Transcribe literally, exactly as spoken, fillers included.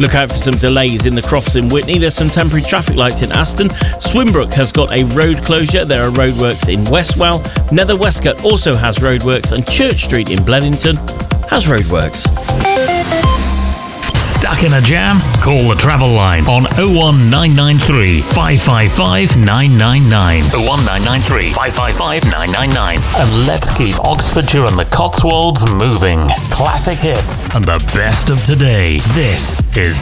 Look out for some delays in the Crofts in Witney. There's some temporary traffic lights in Aston. Swimbrook has got a road closure. There are roadworks in Westwell. Nether Westcott also has roadworks, and Church Street in Bledington has roadworks. Stuck in a jam? Call the travel line on oh one nine nine three, five five five, nine nine nine. oh one nine nine three, five five five, nine nine nine. And let's keep Oxfordshire and the Cotswolds moving. Classic hits and the best of today. This is